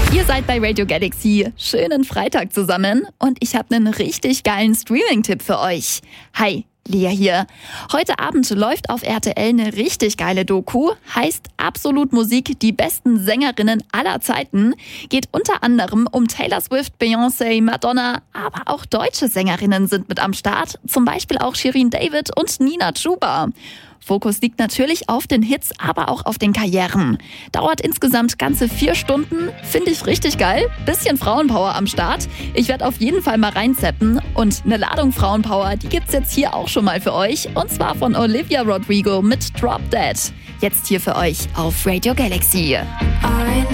Ihr seid bei Radio Galaxy. Schönen Freitag zusammen und ich habe einen richtig geilen Streaming-Tipp für euch. Hi, Lea hier. Heute Abend läuft auf RTL eine richtig geile Doku. Heißt Absolut Musik, die besten Sängerinnen aller Zeiten. Geht unter anderem um Taylor Swift, Beyoncé, Madonna, aber auch deutsche Sängerinnen sind mit am Start. Zum Beispiel auch Shirin David und Nina Chuba. Fokus liegt natürlich auf den Hits, aber auch auf den Karrieren. Dauert insgesamt ganze 4 Stunden. Finde ich richtig geil. Bisschen Frauenpower am Start. Ich werde auf jeden Fall mal reinzappen. Und eine Ladung Frauenpower, die gibt's jetzt hier auch schon mal für euch. Und zwar von Olivia Rodrigo mit Drop Dead. Jetzt hier für euch auf Radio Galaxy.